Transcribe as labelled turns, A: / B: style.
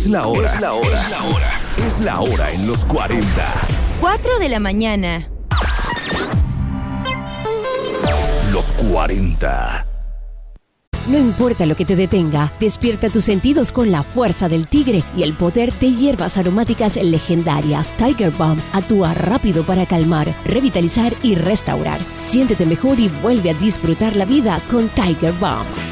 A: Es la hora. Es la hora. Es la hora en los 40.
B: 4 de la mañana.
A: Los 40.
C: No importa lo que te detenga, despierta tus sentidos con la fuerza del tigre y el poder de hierbas aromáticas legendarias. Tiger Balm actúa rápido para calmar, revitalizar y restaurar. Siéntete mejor y vuelve a disfrutar la vida con Tiger Balm.